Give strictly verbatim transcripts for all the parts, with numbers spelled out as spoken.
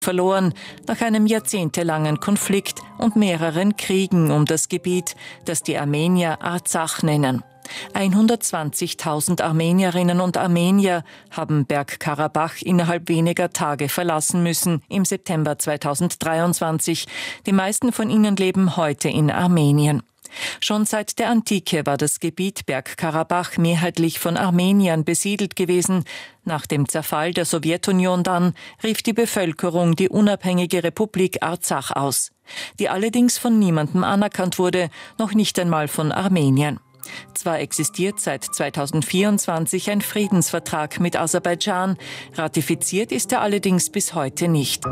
verloren, nach einem jahrzehntelangen Konflikt und mehreren Kriegen um das Gebiet, das die Armenier Arzach nennen. hundertzwanzigtausend Armenierinnen und Armenier haben Bergkarabach innerhalb weniger Tage verlassen müssen im September zweitausenddreiundzwanzig. Die meisten von ihnen leben heute in Armenien. Schon seit der Antike war das Gebiet Bergkarabach mehrheitlich von Armeniern besiedelt gewesen. Nach dem Zerfall der Sowjetunion dann rief die Bevölkerung die unabhängige Republik Arzach aus, die allerdings von niemandem anerkannt wurde, noch nicht einmal von Armenien. Zwar existiert seit zweitausendvierundzwanzig ein Friedensvertrag mit Aserbaidschan, ratifiziert ist er allerdings bis heute nicht.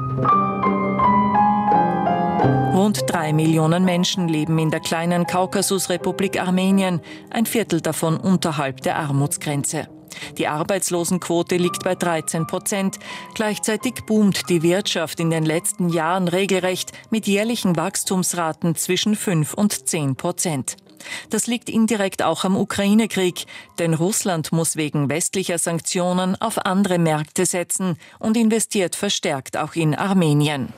Rund drei Millionen Menschen leben in der kleinen Kaukasusrepublik Armenien, ein Viertel davon unterhalb der Armutsgrenze. Die Arbeitslosenquote liegt bei dreizehn Prozent. Gleichzeitig boomt die Wirtschaft in den letzten Jahren regelrecht mit jährlichen Wachstumsraten zwischen fünf und zehn Prozent. Das liegt indirekt auch am Ukraine-Krieg, denn Russland muss wegen westlicher Sanktionen auf andere Märkte setzen und investiert verstärkt auch in Armenien.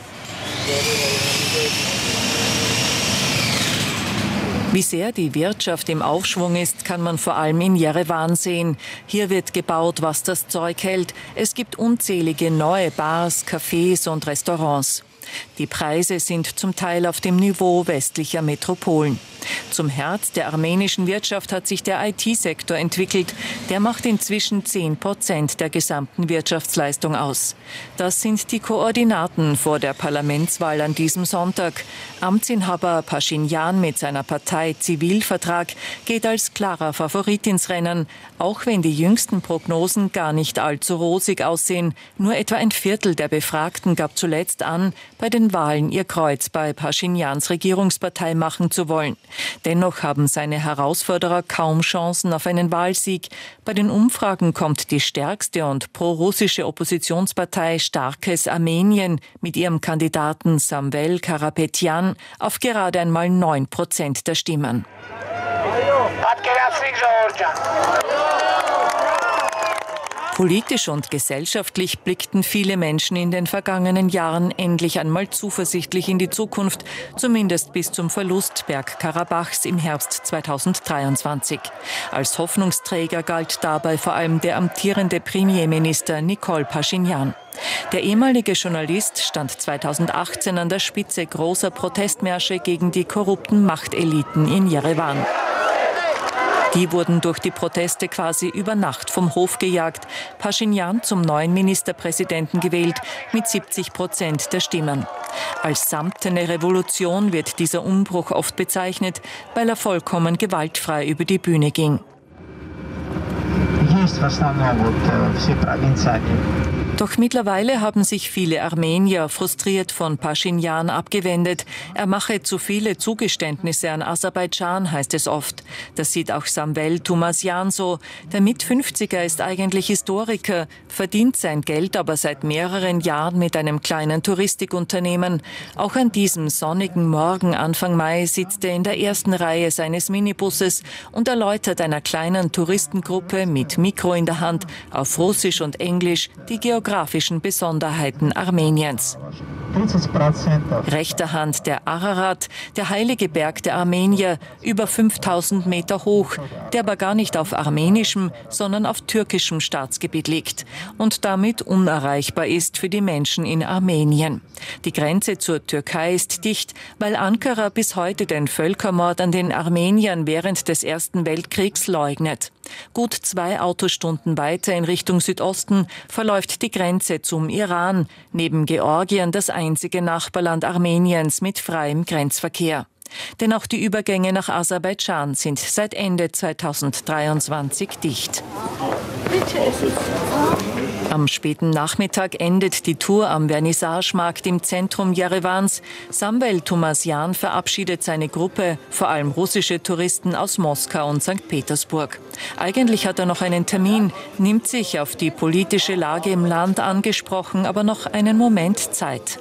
Wie sehr die Wirtschaft im Aufschwung ist, kann man vor allem in Jerewan sehen. Hier wird gebaut, was das Zeug hält. Es gibt unzählige neue Bars, Cafés und Restaurants. Die Preise sind zum Teil auf dem Niveau westlicher Metropolen. Zum Herz der armenischen Wirtschaft hat sich der I T-Sektor entwickelt. Der macht inzwischen zehn Prozent der gesamten Wirtschaftsleistung aus. Das sind die Koordinaten vor der Parlamentswahl an diesem Sonntag. Amtsinhaber Paschinjan mit seiner Partei Zivilvertrag geht als klarer Favorit ins Rennen, auch wenn die jüngsten Prognosen gar nicht allzu rosig aussehen. Nur etwa ein Viertel der Befragten gab zuletzt an, bei den Wahlen ihr Kreuz bei Paschinjans Regierungspartei machen zu wollen. Dennoch haben seine Herausforderer kaum Chancen auf einen Wahlsieg. Bei den Umfragen kommt die stärkste und prorussische Oppositionspartei Starkes Armenien mit ihrem Kandidaten Samvel Karapetyan auf gerade einmal neun Prozent der Stimmen. Politisch und gesellschaftlich blickten viele Menschen in den vergangenen Jahren endlich einmal zuversichtlich in die Zukunft, zumindest bis zum Verlust Bergkarabachs im Herbst zweitausenddreiundzwanzig. Als Hoffnungsträger galt dabei vor allem der amtierende Premierminister Nikol Paschinjan. Der ehemalige Journalist stand zweitausendachtzehn an der Spitze großer Protestmärsche gegen die korrupten Machteliten in Jerewan. Die wurden durch die Proteste quasi über Nacht vom Hof gejagt. Paschinjan zum neuen Ministerpräsidenten gewählt mit siebzig Prozent der Stimmen. Als samtene Revolution wird dieser Umbruch oft bezeichnet, weil er vollkommen gewaltfrei über die Bühne ging. Doch mittlerweile haben sich viele Armenier frustriert von Paschinjan abgewendet. Er mache zu viele Zugeständnisse an Aserbaidschan, heißt es oft. Das sieht auch Samvel Tumasyan so. Der Mit-fünfziger ist eigentlich Historiker, verdient sein Geld aber seit mehreren Jahren mit einem kleinen Touristikunternehmen. Auch an diesem sonnigen Morgen Anfang Mai sitzt er in der ersten Reihe seines Minibusses und erläutert einer kleinen Touristengruppe mit Mikro in der Hand auf Russisch und Englisch die geografischen Besonderheiten Armeniens. Rechter Hand der Ararat, der heilige Berg der Armenier, über fünftausend Meter hoch, der aber gar nicht auf armenischem, sondern auf türkischem Staatsgebiet liegt und damit unerreichbar ist für die Menschen in Armenien. Die Grenze zur Türkei ist dicht, weil Ankara bis heute den Völkermord an den Armeniern während des Ersten Weltkriegs leugnet. Gut zwei Autostunden weiter in Richtung Südosten verläuft die Grenze zum Iran, neben Georgien das einzige Nachbarland Armeniens mit freiem Grenzverkehr. Denn auch die Übergänge nach Aserbaidschan sind seit Ende zweitausenddreiundzwanzig dicht. Am späten Nachmittag endet die Tour am Vernissagemarkt im Zentrum Jerewans. Samvel Tumasyan verabschiedet seine Gruppe, vor allem russische Touristen aus Moskau und Sankt Petersburg. Eigentlich hat er noch einen Termin, nimmt sich auf die politische Lage im Land angesprochen, aber noch einen Moment Zeit.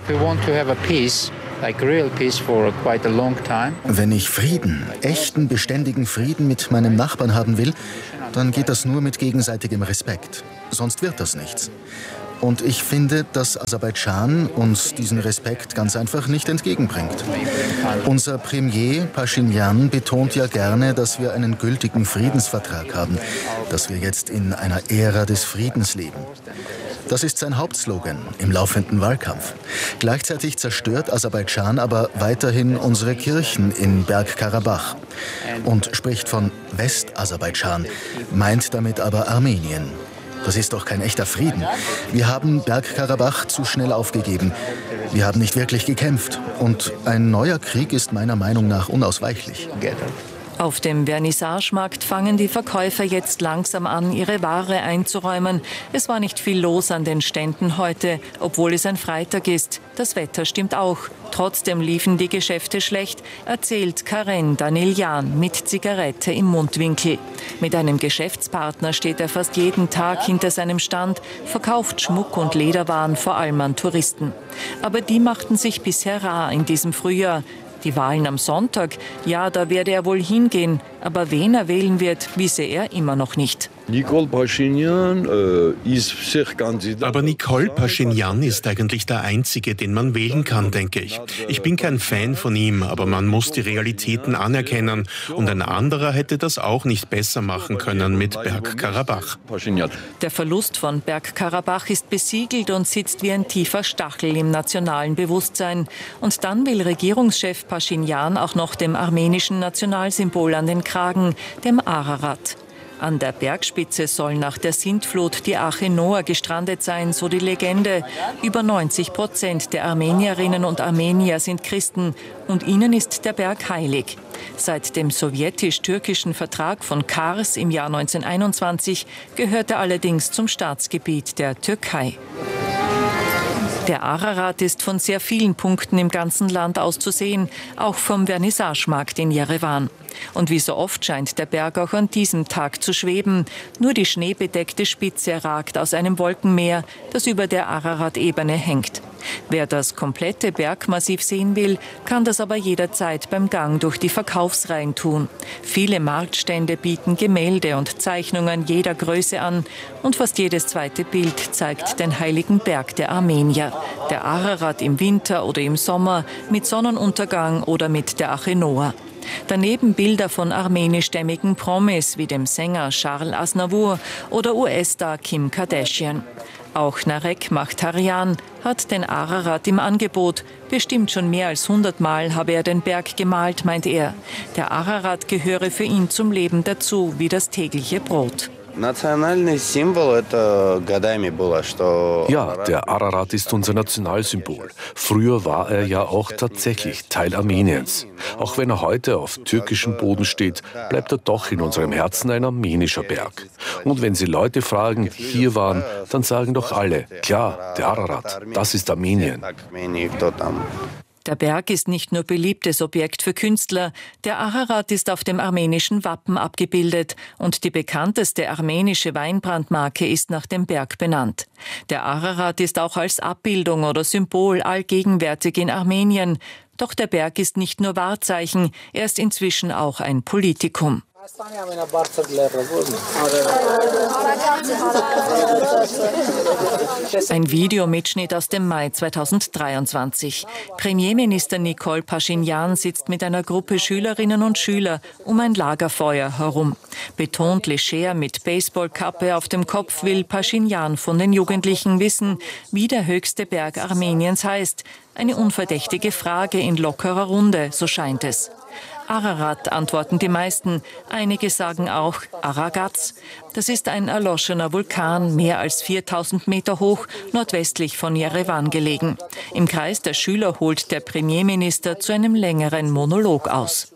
Wenn ich Frieden, echten, beständigen Frieden mit meinem Nachbarn haben will, dann geht das nur mit gegenseitigem Respekt. Sonst wird das nichts. Und ich finde, dass Aserbaidschan uns diesen Respekt ganz einfach nicht entgegenbringt. Unser Premier Paschinjan betont ja gerne, dass wir einen gültigen Friedensvertrag haben, dass wir jetzt in einer Ära des Friedens leben. Das ist sein Hauptslogan im laufenden Wahlkampf. Gleichzeitig zerstört Aserbaidschan aber weiterhin unsere Kirchen in Bergkarabach und spricht von Westaserbaidschan, meint damit aber Armenien. Das ist doch kein echter Frieden. Wir haben Bergkarabach zu schnell aufgegeben. Wir haben nicht wirklich gekämpft. Und ein neuer Krieg ist meiner Meinung nach unausweichlich. Auf dem Vernissagemarkt fangen die Verkäufer jetzt langsam an, ihre Ware einzuräumen. Es war nicht viel los an den Ständen heute, obwohl es ein Freitag ist. Das Wetter stimmt auch. Trotzdem liefen die Geschäfte schlecht, erzählt Karen Daniljan mit Zigarette im Mundwinkel. Mit einem Geschäftspartner steht er fast jeden Tag hinter seinem Stand, verkauft Schmuck und Lederwaren vor allem an Touristen. Aber die machten sich bisher rar in diesem Frühjahr. Die Wahlen am Sonntag, ja, da werde er wohl hingehen. Aber wen er wählen wird, wisse er immer noch nicht. Nikol Paschinjan äh, ist sich Kandidat. Aber Nikol Paschinjan ist eigentlich der Einzige, den man wählen kann, denke ich. Ich bin kein Fan von ihm, aber man muss die Realitäten anerkennen. Und ein anderer hätte das auch nicht besser machen können mit Bergkarabach. Der Verlust von Bergkarabach ist besiegelt und sitzt wie ein tiefer Stachel im nationalen Bewusstsein. Und dann will Regierungschef Paschinjan auch noch dem armenischen Nationalsymbol an den Kragen, dem Ararat. An der Bergspitze soll nach der Sintflut die Arche Noah gestrandet sein, so die Legende. Über neunzig Prozent der Armenierinnen und Armenier sind Christen und ihnen ist der Berg heilig. Seit dem sowjetisch-türkischen Vertrag von Kars im Jahr neunzehnhunderteinundzwanzig gehört er allerdings zum Staatsgebiet der Türkei. Der Ararat ist von sehr vielen Punkten im ganzen Land aus zu sehen, auch vom Vernissagemarkt in Jerewan. Und wie so oft scheint der Berg auch an diesem Tag zu schweben. Nur die schneebedeckte Spitze ragt aus einem Wolkenmeer, das über der Ararat-Ebene hängt. Wer das komplette Bergmassiv sehen will, kann das aber jederzeit beim Gang durch die Verkaufsreihen tun. Viele Marktstände bieten Gemälde und Zeichnungen jeder Größe an und fast jedes zweite Bild zeigt den heiligen Berg der Armenier. Der Ararat im Winter oder im Sommer, mit Sonnenuntergang oder mit der Arche Noah. Daneben Bilder von armenischstämmigen Promis wie dem Sänger Charles Aznavour oder U S-Star Kim Kardashian. Auch Narek Makhtarian hat den Ararat im Angebot. Bestimmt schon mehr als hundert Mal habe er den Berg gemalt, meint er. Der Ararat gehöre für ihn zum Leben dazu, wie das tägliche Brot. Ja, der Ararat ist unser Nationalsymbol. Früher war er ja auch tatsächlich Teil Armeniens. Auch wenn er heute auf türkischem Boden steht, bleibt er doch in unserem Herzen ein armenischer Berg. Und wenn Sie Leute fragen, hier waren, dann sagen doch alle, klar, der Ararat, das ist Armenien. Der Berg ist nicht nur beliebtes Objekt für Künstler, der Ararat ist auf dem armenischen Wappen abgebildet und die bekannteste armenische Weinbrandmarke ist nach dem Berg benannt. Der Ararat ist auch als Abbildung oder Symbol allgegenwärtig in Armenien. Doch der Berg ist nicht nur Wahrzeichen, er ist inzwischen auch ein Politikum. Ein Videomitschnitt aus dem Mai zweitausenddreiundzwanzig. Premierminister Nikol Paschinjan sitzt mit einer Gruppe Schülerinnen und Schüler um ein Lagerfeuer herum. Betont leger mit Baseballkappe auf dem Kopf will Paschinjan von den Jugendlichen wissen, wie der höchste Berg Armeniens heißt. Eine unverdächtige Frage in lockerer Runde, so scheint es. Ararat, antworten die meisten. Einige sagen auch Aragats. Das ist ein erloschener Vulkan, mehr als viertausend Meter hoch, nordwestlich von Jerewan gelegen. Im Kreis der Schüler holt der Premierminister zu einem längeren Monolog aus.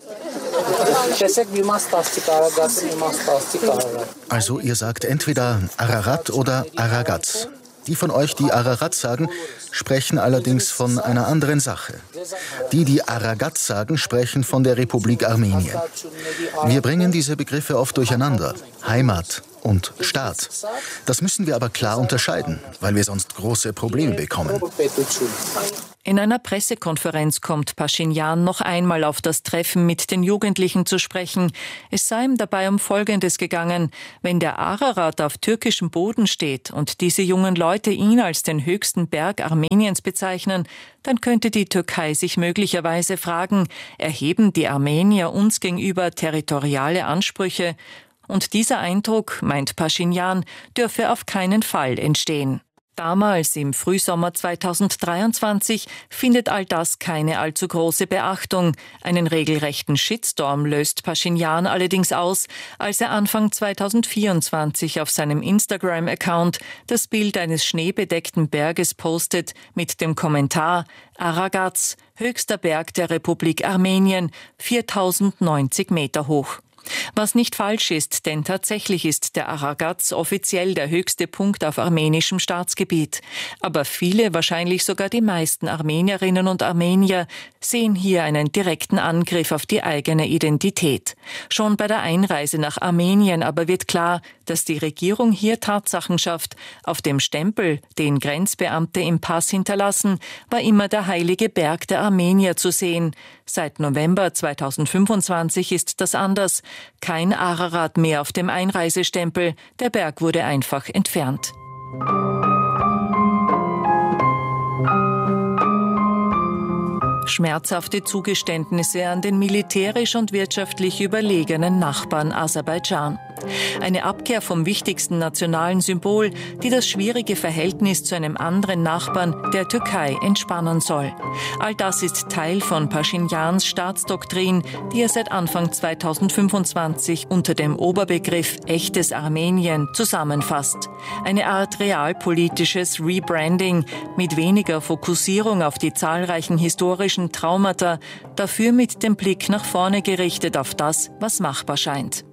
Also ihr sagt entweder Ararat oder Aragats. Die von euch, die Ararat sagen, sprechen allerdings von einer anderen Sache. Die, die Aragat sagen, sprechen von der Republik Armenien. Wir bringen diese Begriffe oft durcheinander. Heimat, und Staat. Das müssen wir aber klar unterscheiden, weil wir sonst große Probleme bekommen. In einer Pressekonferenz kommt Pashinyan noch einmal auf das Treffen mit den Jugendlichen zu sprechen. Es sei ihm dabei um Folgendes gegangen: Wenn der Ararat auf türkischem Boden steht und diese jungen Leute ihn als den höchsten Berg Armeniens bezeichnen, dann könnte die Türkei sich möglicherweise fragen, erheben die Armenier uns gegenüber territoriale Ansprüche? Und dieser Eindruck, meint Pashinyan, dürfe auf keinen Fall entstehen. Damals, im Frühsommer zweitausenddreiundzwanzig, findet all das keine allzu große Beachtung. Einen regelrechten Shitstorm löst Pashinyan allerdings aus, als er Anfang zweitausendvierundzwanzig auf seinem Instagram-Account das Bild eines schneebedeckten Berges postet mit dem Kommentar: Aragats, höchster Berg der Republik Armenien, viertausendneunzig Meter hoch. Was nicht falsch ist, denn tatsächlich ist der Aragats offiziell der höchste Punkt auf armenischem Staatsgebiet. Aber viele, wahrscheinlich sogar die meisten Armenierinnen und Armenier, sehen hier einen direkten Angriff auf die eigene Identität. Schon bei der Einreise nach Armenien aber wird klar, dass die Regierung hier Tatsachen schafft. Auf dem Stempel, den Grenzbeamte im Pass hinterlassen, war immer der heilige Berg der Armenier zu sehen. Seit November zweitausendfünfundzwanzig ist das anders. Kein Ararat mehr auf dem Einreisestempel. Der Berg wurde einfach entfernt. Schmerzhafte Zugeständnisse an den militärisch und wirtschaftlich überlegenen Nachbarn Aserbaidschan. Eine Abkehr vom wichtigsten nationalen Symbol, die das schwierige Verhältnis zu einem anderen Nachbarn, der Türkei, entspannen soll. All das ist Teil von Pashinyans Staatsdoktrin, die er seit Anfang zweitausendfünfundzwanzig unter dem Oberbegriff echtes Armenien zusammenfasst. Eine Art realpolitisches Rebranding mit weniger Fokussierung auf die zahlreichen historischen Traumata, dafür mit dem Blick nach vorne gerichtet auf das, was machbar scheint.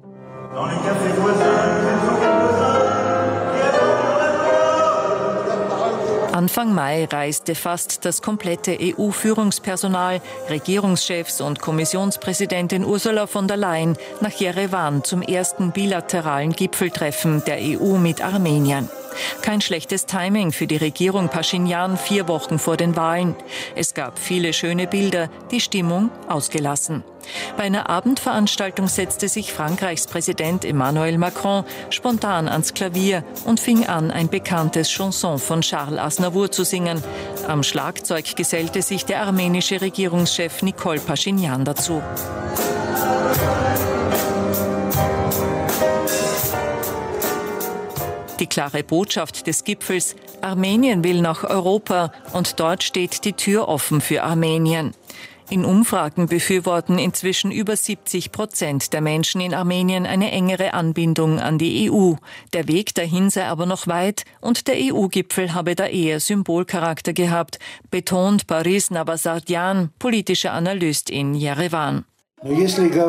Anfang Mai reiste fast das komplette E U-Führungspersonal, Regierungschefs und Kommissionspräsidentin Ursula von der Leyen nach Jerewan zum ersten bilateralen Gipfeltreffen der E U mit Armenien. Kein schlechtes Timing für die Regierung Pashinyan vier Wochen vor den Wahlen. Es gab viele schöne Bilder, die Stimmung ausgelassen. Bei einer Abendveranstaltung setzte sich Frankreichs Präsident Emmanuel Macron spontan ans Klavier und fing an, ein bekanntes Chanson von Charles Aznavour zu singen. Am Schlagzeug gesellte sich der armenische Regierungschef Nikol Pashinyan dazu. Die klare Botschaft des Gipfels: Armenien will nach Europa und dort steht die Tür offen für Armenien. In Umfragen befürworten inzwischen über siebzig Prozent der Menschen in Armenien eine engere Anbindung an die E U. Der Weg dahin sei aber noch weit und der E U-Gipfel habe da eher Symbolcharakter gehabt, betont Boris Navasardyan, politischer Analyst in Jerewan. Wenn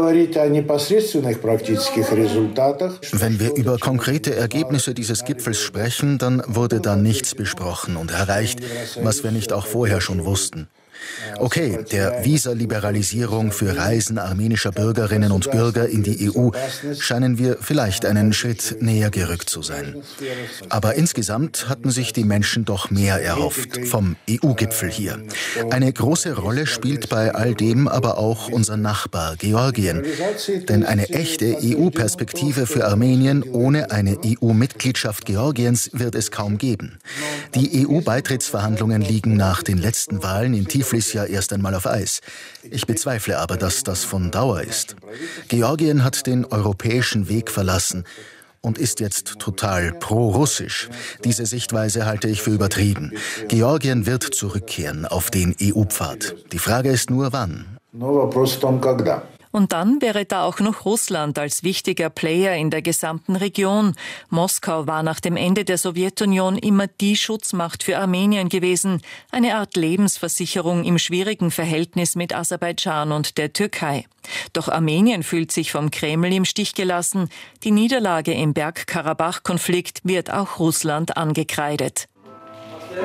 wir über konkrete Ergebnisse dieses Gipfels sprechen, dann wurde da nichts besprochen und erreicht, was wir nicht auch vorher schon wussten. Okay, der Visa-Liberalisierung für Reisen armenischer Bürgerinnen und Bürger in die E U scheinen wir vielleicht einen Schritt näher gerückt zu sein. Aber insgesamt hatten sich die Menschen doch mehr erhofft vom E U-Gipfel hier. Eine große Rolle spielt bei all dem aber auch unser Nachbar Georgien. Denn eine echte E U-Perspektive für Armenien ohne eine E U-Mitgliedschaft Georgiens wird es kaum geben. Die E U-Beitrittsverhandlungen liegen nach den letzten Wahlen in Tiflis ja erst einmal auf Eis. Ich bezweifle aber, dass das von Dauer ist. Georgien hat den europäischen Weg verlassen und ist jetzt total pro-russisch. Diese Sichtweise halte ich für übertrieben. Georgien wird zurückkehren auf den E U-Pfad. Die Frage ist nur, wann. Und dann wäre da auch noch Russland als wichtiger Player in der gesamten Region. Moskau war nach dem Ende der Sowjetunion immer die Schutzmacht für Armenien gewesen, eine Art Lebensversicherung im schwierigen Verhältnis mit Aserbaidschan und der Türkei. Doch Armenien fühlt sich vom Kreml im Stich gelassen. Die Niederlage im Bergkarabach-Konflikt wird auch Russland angekreidet.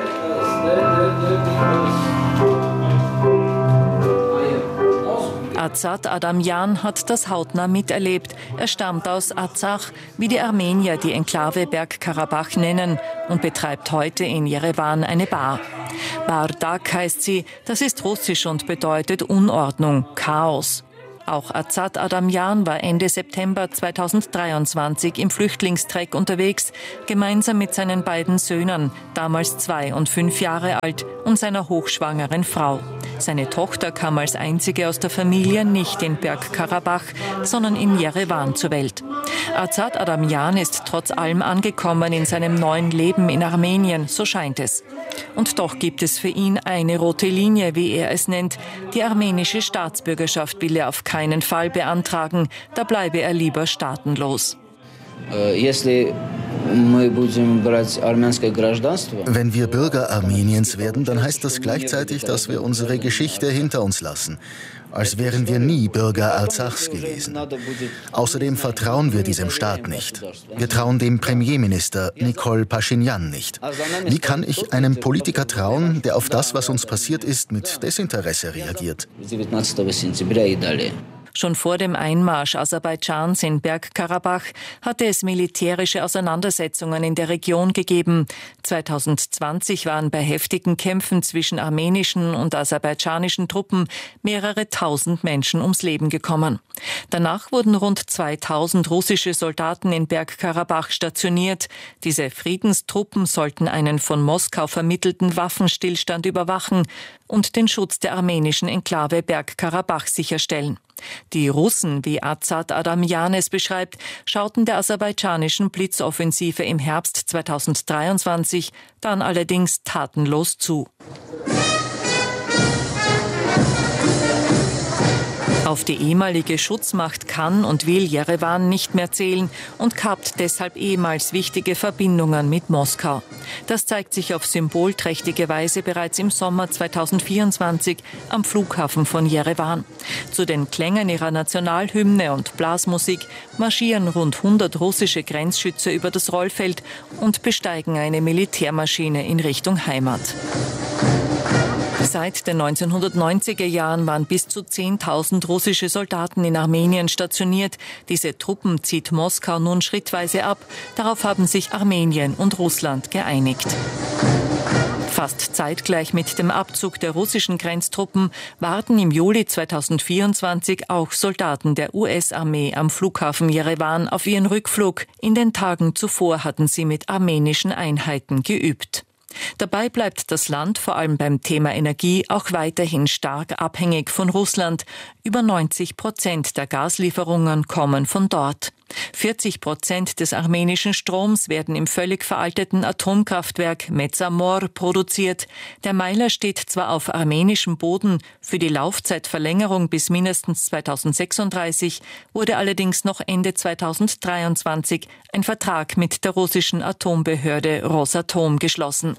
A Azad Adamjan hat das hautnah miterlebt. Er stammt aus Arzach, wie die Armenier die Enklave Bergkarabach nennen, und betreibt heute in Jerewan eine Bar. Bardak heißt sie, das ist russisch und bedeutet Unordnung, Chaos. Auch Azad Adamjan war Ende September zweitausenddreiundzwanzig im Flüchtlingstreck unterwegs, gemeinsam mit seinen beiden Söhnen, damals zwei und fünf Jahre alt, und seiner hochschwangeren Frau. Seine Tochter kam als einzige aus der Familie nicht in Bergkarabach, sondern in Jerewan zur Welt. Azad Adamjan ist trotz allem angekommen in seinem neuen Leben in Armenien, so scheint es. Und doch gibt es für ihn eine rote Linie, wie er es nennt. Die armenische Staatsbürgerschaft will er auf keinen Fall beantragen, da bleibe er lieber staatenlos. Wenn wir Bürger Armeniens werden, dann heißt das gleichzeitig, dass wir unsere Geschichte hinter uns lassen. Als wären wir nie Bürger Arzachs gewesen. Außerdem vertrauen wir diesem Staat nicht. Wir trauen dem Premierminister Nikol Paschinjan nicht. Wie kann ich einem Politiker trauen, der auf das, was uns passiert ist, mit Desinteresse reagiert? Schon vor dem Einmarsch Aserbaidschans in Bergkarabach hatte es militärische Auseinandersetzungen in der Region gegeben. zweitausendzwanzig waren bei heftigen Kämpfen zwischen armenischen und aserbaidschanischen Truppen mehrere tausend Menschen ums Leben gekommen. Danach wurden rund zweitausend russische Soldaten in Bergkarabach stationiert. Diese Friedenstruppen sollten einen von Moskau vermittelten Waffenstillstand überwachen und den Schutz der armenischen Enklave Bergkarabach sicherstellen. Die Russen, wie Azad Adamjan es beschreibt, schauten der aserbaidschanischen Blitzoffensive im Herbst zweitausenddreiundzwanzig dann allerdings tatenlos zu. Auf die ehemalige Schutzmacht kann und will Jerewan nicht mehr zählen und kappt deshalb ehemals wichtige Verbindungen mit Moskau. Das zeigt sich auf symbolträchtige Weise bereits im Sommer zweitausendvierundzwanzig am Flughafen von Jerewan. Zu den Klängen ihrer Nationalhymne und Blasmusik marschieren rund hundert russische Grenzschützer über das Rollfeld und besteigen eine Militärmaschine in Richtung Heimat. Seit den neunzehnhundertneunziger Jahren waren bis zu zehntausend russische Soldaten in Armenien stationiert. Diese Truppen zieht Moskau nun schrittweise ab. Darauf haben sich Armenien und Russland geeinigt. Fast zeitgleich mit dem Abzug der russischen Grenztruppen warten im Juli zweitausendvierundzwanzig auch Soldaten der U S-Armee am Flughafen Jerewan auf ihren Rückflug. In den Tagen zuvor hatten sie mit armenischen Einheiten geübt. Dabei bleibt das Land vor allem beim Thema Energie auch weiterhin stark abhängig von Russland. Über neunzig Prozent der Gaslieferungen kommen von dort. vierzig Prozent des armenischen Stroms werden im völlig veralteten Atomkraftwerk Metsamor produziert. Der Meiler steht zwar auf armenischem Boden, für die Laufzeitverlängerung bis mindestens zweitausendsechsunddreißig wurde allerdings noch Ende zweitausenddreiundzwanzig ein Vertrag mit der russischen Atombehörde Rosatom geschlossen.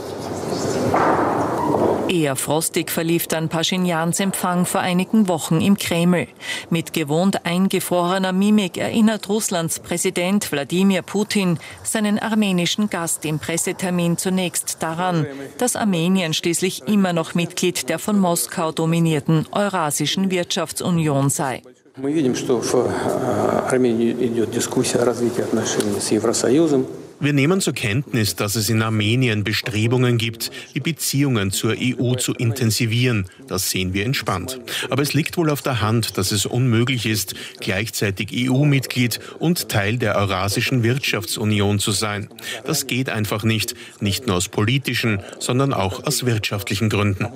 Eher frostig verlief dann Paschinjans Empfang vor einigen Wochen im Kreml. Mit gewohnt eingefrorener Mimik erinnert Russlands Präsident Wladimir Putin seinen armenischen Gast im Pressetermin zunächst daran, dass Armenien schließlich immer noch Mitglied der von Moskau dominierten Eurasischen Wirtschaftsunion sei. Мы видим, что в Армении идет дискуссия о развитии отношений с Евросоюзом. Wir nehmen zur Kenntnis, dass es in Armenien Bestrebungen gibt, die Beziehungen zur E U zu intensivieren. Das sehen wir entspannt. Aber es liegt wohl auf der Hand, dass es unmöglich ist, gleichzeitig E U-Mitglied und Teil der Eurasischen Wirtschaftsunion zu sein. Das geht einfach nicht, nicht nur aus politischen, sondern auch aus wirtschaftlichen Gründen.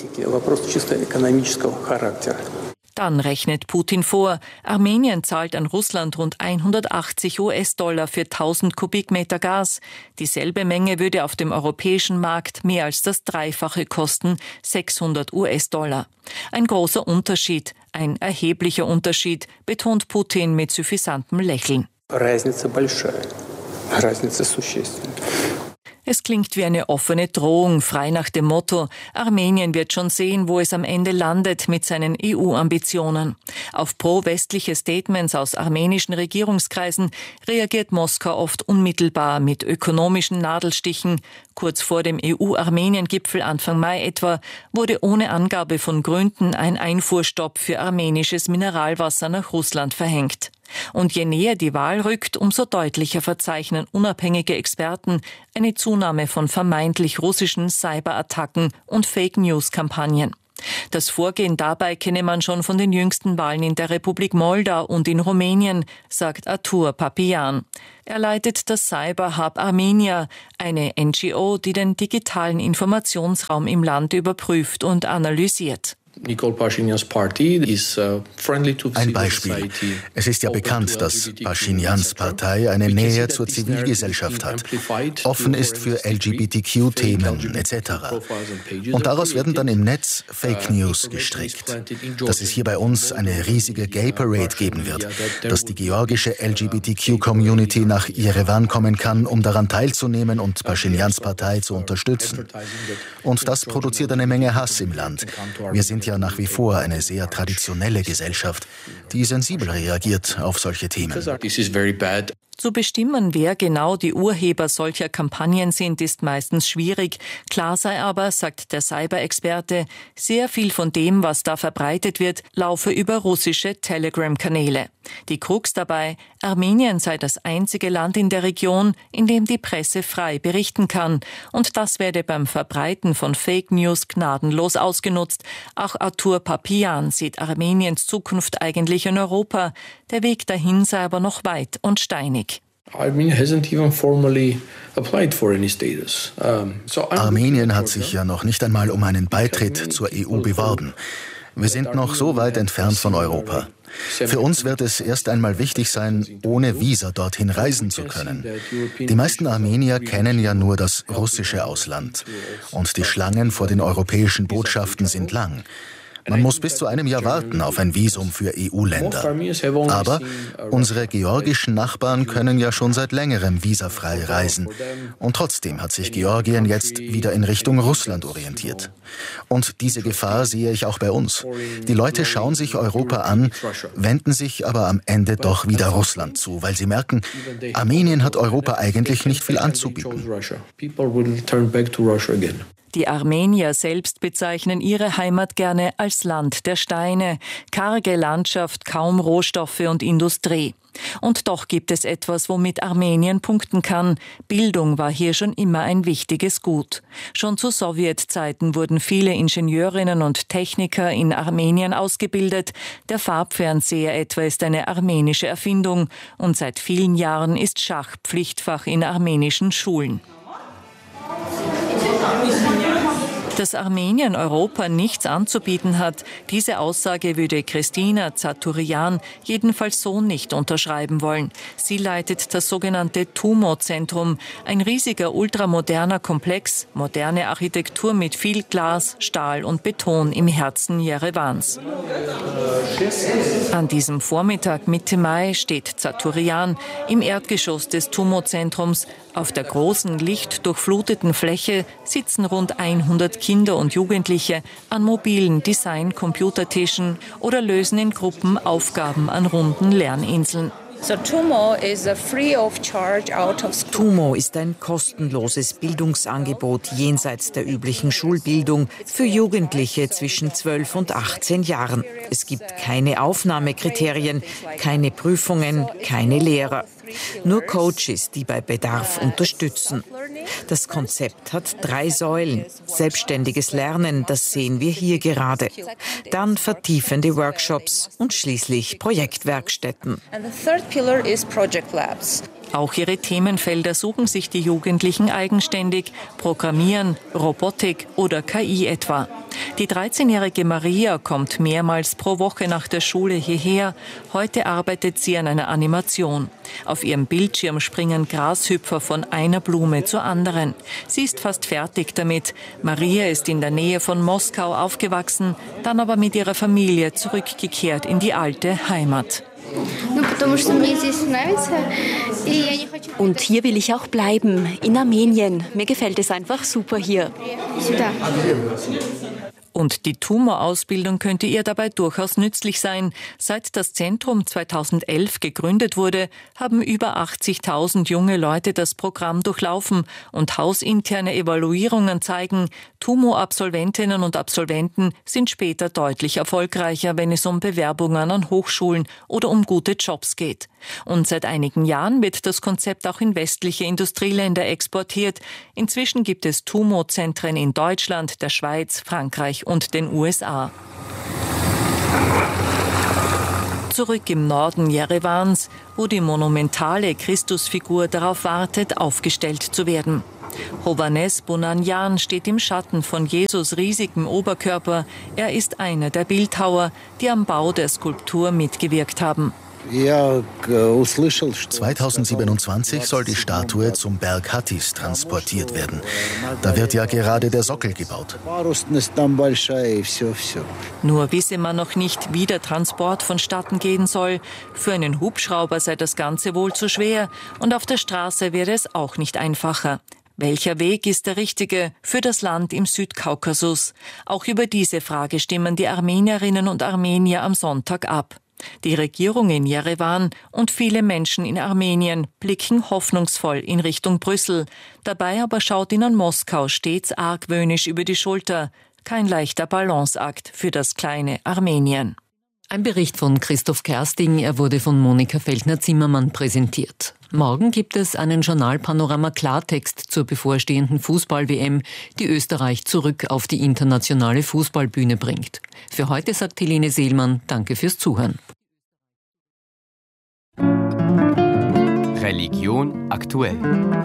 Dann rechnet Putin vor, Armenien zahlt an Russland rund hundertachtzig US-Dollar für tausend Kubikmeter Gas. Dieselbe Menge würde auf dem europäischen Markt mehr als das Dreifache kosten, sechshundert US-Dollar. Ein großer Unterschied, ein erheblicher Unterschied, betont Putin mit suffisantem Lächeln. Es klingt wie eine offene Drohung, frei nach dem Motto, Armenien wird schon sehen, wo es am Ende landet mit seinen E U-Ambitionen. Auf pro-westliche Statements aus armenischen Regierungskreisen reagiert Moskau oft unmittelbar mit ökonomischen Nadelstichen. Kurz vor dem E U-Armenien-Gipfel Anfang Mai etwa wurde ohne Angabe von Gründen ein Einfuhrstopp für armenisches Mineralwasser nach Russland verhängt. Und je näher die Wahl rückt, umso deutlicher verzeichnen unabhängige Experten eine Zunahme von vermeintlich russischen Cyberattacken und Fake-News-Kampagnen. Das Vorgehen dabei kenne man schon von den jüngsten Wahlen in der Republik Moldau und in Rumänien, sagt Artur Papian. Er leitet das Cyber Hub Armenia, eine N G O, die den digitalen Informationsraum im Land überprüft und analysiert. Ein Beispiel. Es ist ja bekannt, dass Paschinyans Partei eine Nähe zur Zivilgesellschaft hat, offen ist für L G B T Q-Themen et cetera. Und daraus werden dann im Netz Fake News gestrickt. Dass es hier bei uns eine riesige Gay Parade geben wird, dass die georgische L G B T Q-Community nach Jerewan kommen kann, um daran teilzunehmen und Paschinyans Partei zu unterstützen. Und das produziert eine Menge Hass im Land. Wir sind ja nach wie vor eine sehr traditionelle Gesellschaft, die sensibel reagiert auf solche Themen. Zu bestimmen, wer genau die Urheber solcher Kampagnen sind, ist meistens schwierig. Klar sei aber, sagt der Cyber-Experte, sehr viel von dem, was da verbreitet wird, laufe über russische Telegram-Kanäle. Die Krux dabei, Armenien sei das einzige Land in der Region, in dem die Presse frei berichten kann. Und das werde beim Verbreiten von Fake News gnadenlos ausgenutzt. Auch Artur Papian sieht Armeniens Zukunft eigentlich in Europa. Der Weg dahin sei aber noch weit und steinig. Armenien hat sich ja noch nicht einmal um einen Beitritt zur E U beworben. Wir sind noch so weit entfernt von Europa. Für uns wird es erst einmal wichtig sein, ohne Visa dorthin reisen zu können. Die meisten Armenier kennen ja nur das russische Ausland. Und die Schlangen vor den europäischen Botschaften sind lang. Man muss bis zu einem Jahr warten auf ein Visum für E U-Länder. Aber unsere georgischen Nachbarn können ja schon seit längerem visafrei reisen. Und trotzdem hat sich Georgien jetzt wieder in Richtung Russland orientiert. Und diese Gefahr sehe ich auch bei uns. Die Leute schauen sich Europa an, wenden sich aber am Ende doch wieder Russland zu, weil sie merken, Armenien hat Europa eigentlich nicht viel anzubieten. Die Armenier selbst bezeichnen ihre Heimat gerne als Land der Steine, karge Landschaft, kaum Rohstoffe und Industrie. Und doch gibt es etwas, womit Armenien punkten kann. Bildung war hier schon immer ein wichtiges Gut. Schon zu Sowjetzeiten wurden viele Ingenieurinnen und Techniker in Armenien ausgebildet. Der Farbfernseher etwa ist eine armenische Erfindung. Und seit vielen Jahren ist Schach Pflichtfach in armenischen Schulen. Dass Armenien Europa nichts anzubieten hat, diese Aussage würde Christina Zaturian jedenfalls so nicht unterschreiben wollen. Sie leitet das sogenannte TUMO-Zentrum, ein riesiger ultramoderner Komplex, moderne Architektur mit viel Glas, Stahl und Beton im Herzen Jerevans. An diesem Vormittag Mitte Mai steht Zaturian im Erdgeschoss des TUMO-Zentrums. Auf der großen, lichtdurchfluteten Fläche sitzen rund hundert Kinder und Jugendliche an mobilen Design-Computertischen oder lösen in Gruppen Aufgaben an runden Lerninseln. So TUMO is a free of charge out of school. TUMO ist ein kostenloses Bildungsangebot jenseits der üblichen Schulbildung für Jugendliche zwischen zwölf und achtzehn Jahren. Es gibt keine Aufnahmekriterien, keine Prüfungen, keine Lehrer. Nur Coaches, die bei Bedarf unterstützen. Das Konzept hat drei Säulen. Selbstständiges Lernen, das sehen wir hier gerade. Dann vertiefende Workshops und schließlich Projektwerkstätten. Auch ihre Themenfelder suchen sich die Jugendlichen eigenständig. Programmieren, Robotik oder K I etwa. Die dreizehnjährige Maria kommt mehrmals pro Woche nach der Schule hierher. Heute arbeitet sie an einer Animation. Auf ihrem Bildschirm springen Grashüpfer von einer Blume zur anderen. Sie ist fast fertig damit. Maria ist in der Nähe von Moskau aufgewachsen, dann aber mit ihrer Familie zurückgekehrt in die alte Heimat. Und hier will ich auch bleiben, in Armenien. Mir gefällt es einfach super hier. Und die Tumorausbildung könnte ihr dabei durchaus nützlich sein. Seit das Zentrum zweitausendelf gegründet wurde, haben über achtzigtausend junge Leute das Programm durchlaufen und hausinterne Evaluierungen zeigen, Tumorabsolventinnen und Absolventen sind später deutlich erfolgreicher, wenn es um Bewerbungen an Hochschulen oder um gute Jobs geht. Und seit einigen Jahren wird das Konzept auch in westliche Industrieländer exportiert. Inzwischen gibt es Tumozentren in Deutschland, der Schweiz, Frankreich und den U S A. Zurück im Norden Jerevans, wo die monumentale Christusfigur darauf wartet, aufgestellt zu werden. Hovannes Bonanyan steht im Schatten von Jesus riesigem Oberkörper. Er ist einer der Bildhauer, die am Bau der Skulptur mitgewirkt haben. zweitausendsiebenundzwanzig soll die Statue zum Berg Hattis transportiert werden. Da wird ja gerade der Sockel gebaut. Nur wisse man noch nicht, wie der Transport vonstatten gehen soll. Für einen Hubschrauber sei das Ganze wohl zu schwer und auf der Straße wäre es auch nicht einfacher. Welcher Weg ist der richtige für das Land im Südkaukasus? Auch über diese Frage stimmen die Armenierinnen und Armenier am Sonntag ab. Die Regierung in Jerewan und viele Menschen in Armenien blicken hoffnungsvoll in Richtung Brüssel. Dabei aber schaut ihnen Moskau stets argwöhnisch über die Schulter. Kein leichter Balanceakt für das kleine Armenien. Ein Bericht von Christoph Kersting, er wurde von Monika Feldner-Zimmermann präsentiert. Morgen gibt es einen Journalpanorama Klartext zur bevorstehenden Fußball-W M, die Österreich zurück auf die internationale Fußballbühne bringt. Für heute sagt Helene Seelmann, danke fürs Zuhören. Religion aktuell.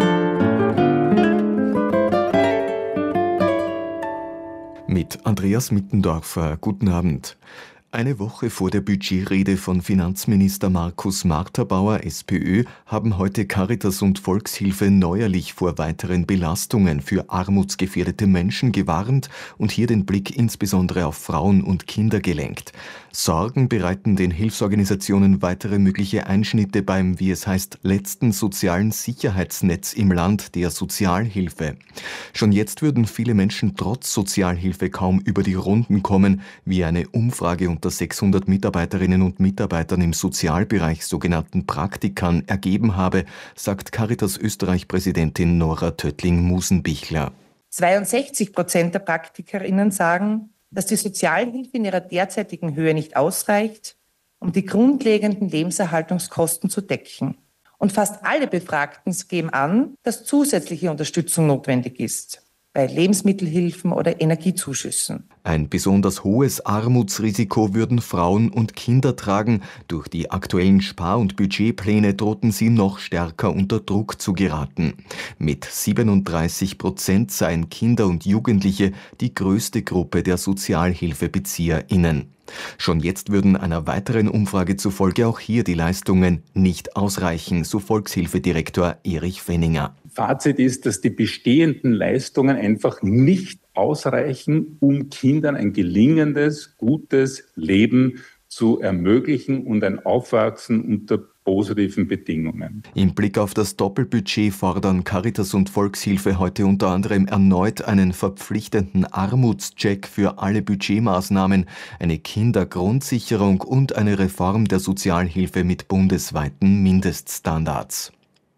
Mit Andreas Mittendorfer. Guten Abend. Eine Woche vor der Budgetrede von Finanzminister Markus Marterbauer, SPÖ, haben heute Caritas und Volkshilfe neuerlich vor weiteren Belastungen für armutsgefährdete Menschen gewarnt und hier den Blick insbesondere auf Frauen und Kinder gelenkt. Sorgen bereiten den Hilfsorganisationen weitere mögliche Einschnitte beim, wie es heißt, letzten sozialen Sicherheitsnetz im Land der Sozialhilfe. Schon jetzt würden viele Menschen trotz Sozialhilfe kaum über die Runden kommen, wie eine Umfrage unter sechshundert Mitarbeiterinnen und Mitarbeitern im Sozialbereich, sogenannten Praktikern, ergeben habe, sagt Caritas Österreich-Präsidentin Nora Töttling-Musenbichler. zweiundsechzig Prozent der PraktikerInnen sagen, dass die Sozialhilfe in ihrer derzeitigen Höhe nicht ausreicht, um die grundlegenden Lebenserhaltungskosten zu decken. Und fast alle Befragten geben an, dass zusätzliche Unterstützung notwendig ist, bei Lebensmittelhilfen oder Energiezuschüssen. Ein besonders hohes Armutsrisiko würden Frauen und Kinder tragen. Durch die aktuellen Spar- und Budgetpläne drohten sie noch stärker unter Druck zu geraten. Mit siebenunddreißig Prozent seien Kinder und Jugendliche die größte Gruppe der SozialhilfebezieherInnen. Schon jetzt würden einer weiteren Umfrage zufolge auch hier die Leistungen nicht ausreichen, so Volkshilfedirektor Erich Fenninger. Fazit ist, dass die bestehenden Leistungen einfach nicht ausreichen, um Kindern ein gelingendes, gutes Leben zu ermöglichen und ein Aufwachsen unter positiven Bedingungen. Im Blick auf das Doppelbudget fordern Caritas und Volkshilfe heute unter anderem erneut einen verpflichtenden Armutscheck für alle Budgetmaßnahmen, eine Kindergrundsicherung und eine Reform der Sozialhilfe mit bundesweiten Mindeststandards.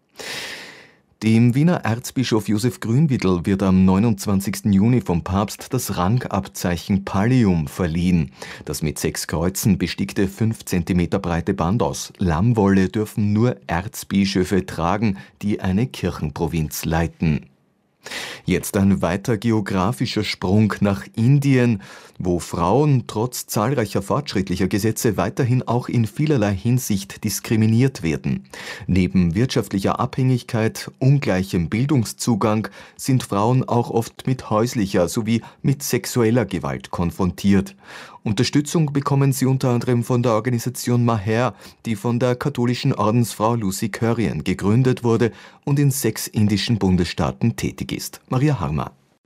Dem Wiener Erzbischof Josef Grünwittel wird am neunundzwanzigsten Juni vom Papst das Rangabzeichen Pallium verliehen. Das mit sechs Kreuzen bestickte fünf Zentimeter breite Band aus Lammwolle dürfen nur Erzbischöfe tragen, die eine Kirchenprovinz leiten. Jetzt ein weiter geografischer Sprung nach Indien, wo Frauen trotz zahlreicher fortschrittlicher Gesetze weiterhin auch in vielerlei Hinsicht diskriminiert werden. Neben wirtschaftlicher Abhängigkeit, ungleichem Bildungszugang sind Frauen auch oft mit häuslicher sowie mit sexueller Gewalt konfrontiert. Unterstützung bekommen sie unter anderem von der Organisation Maher, die von der katholischen Ordensfrau Lucy Currian gegründet wurde und in sechs indischen Bundesstaaten tätig ist. Maria Harmer.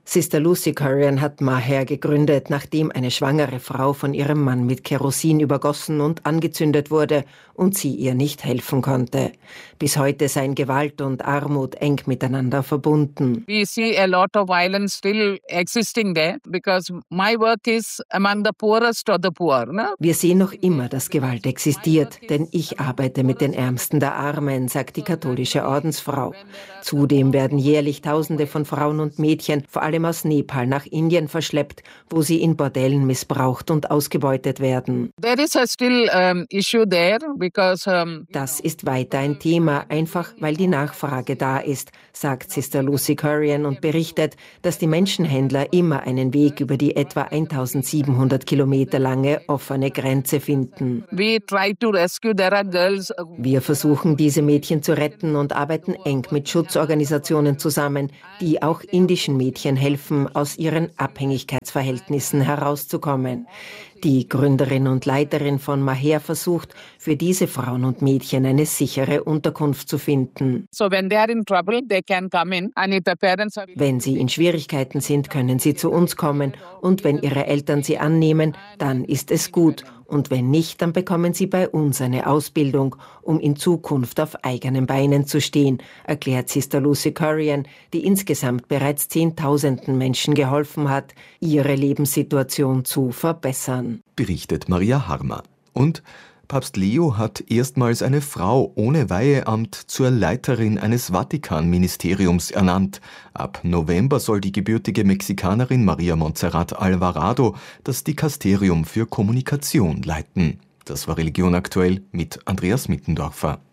Sister Lucy Currian hat Maher gegründet, nachdem eine schwangere Frau von ihrem Mann mit Kerosin übergossen und angezündet wurde und sie ihr nicht helfen konnte. Bis heute seien Gewalt und Armut eng miteinander verbunden. We see a lot of violence still existing there because my work is among the poorest of the poor. No? Wir sehen noch immer, dass Gewalt existiert, denn ich arbeite mit den Ärmsten der Armen, sagt die katholische Ordensfrau. Zudem werden jährlich Tausende von Frauen und Mädchen, vor allem aus Nepal, nach Indien verschleppt, wo sie in Bordellen missbraucht und ausgebeutet werden. There is a still um, issue there because um das ist weiter ein Thema, einfach weil die Nachfrage da ist, sagt Sister Lucy Currian und berichtet, dass die Menschenhändler immer einen Weg über die etwa eintausendsiebenhundert Kilometer lange offene Grenze finden. We try to rescue. There are girls. Wir versuchen, diese Mädchen zu retten und arbeiten eng mit Schutzorganisationen zusammen, die auch indischen Mädchen helfen, aus ihren Abhängigkeitsverhältnissen herauszukommen. Die Gründerin und Leiterin von Maher versucht, für diese Frauen und Mädchen eine sichere Unterkunft zu finden. So when they are in trouble, they can come in. And if the parents are... Wenn sie in Schwierigkeiten sind, können sie zu uns kommen. Und wenn ihre Eltern sie annehmen, dann ist es gut. Und wenn nicht, dann bekommen sie bei uns eine Ausbildung, um in Zukunft auf eigenen Beinen zu stehen, erklärt Sister Lucy Currian, die insgesamt bereits Zehntausenden Menschen geholfen hat, ihre Lebenssituation zu verbessern. Berichtet Maria Harmer. Und Papst Leo hat erstmals eine Frau ohne Weiheamt zur Leiterin eines Vatikan-Ministeriums ernannt. Ab November soll die gebürtige Mexikanerin Maria Montserrat Alvarado das Dikasterium für Kommunikation leiten. Das war Religion aktuell mit Andreas Mittendorfer.